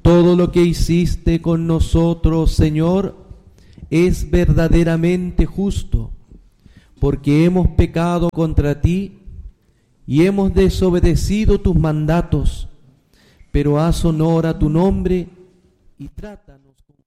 Todo lo que hiciste con nosotros, Señor, es verdaderamente justo, porque hemos pecado contra ti y hemos desobedecido tus mandatos, pero haz honor a tu nombre y trátanos con